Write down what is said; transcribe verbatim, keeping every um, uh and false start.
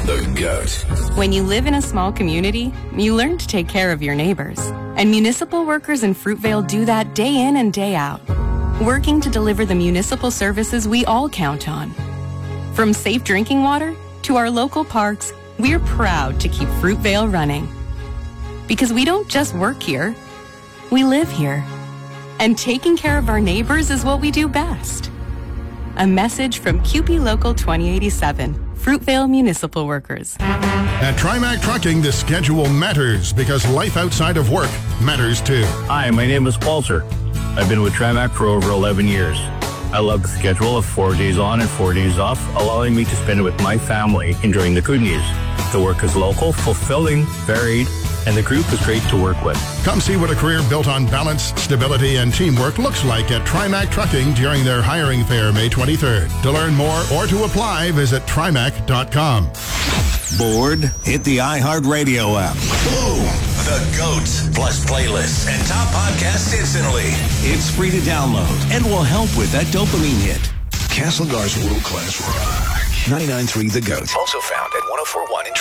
The GOAT. When you live in a small community, you learn to take care of your neighbors. And municipal workers in Fruitvale do that day in and day out, working to deliver the municipal services we all count on. From safe drinking water to our local parks, we're proud to keep Fruitvale running. Because we don't just work here, we live here. And taking care of our neighbors is what we do best. A message from C U P E Local twenty eighty-seven, Fruitvale Municipal Workers. At TriMac Trucking, the schedule matters because life outside of work matters too. Hi, my name is Walter. I've been with TriMac for over eleven years. I love the schedule of four days on and four days off, allowing me to spend it with my family enjoying the Kootenays. The work is local, fulfilling, varied, and the group is great to work with. Come see what a career built on balance, stability, and teamwork looks like at TriMac Trucking during their hiring fair May twenty-third. To learn more or to apply, visit trimac dot com. Bored? Hit the iHeartRadio app. Boom! The GOAT, plus playlists and top podcasts instantly. It's free to download and will help with that dopamine hit. Castlegar's world-class rock. ninety-nine point three The GOAT. Also found at one oh four point one in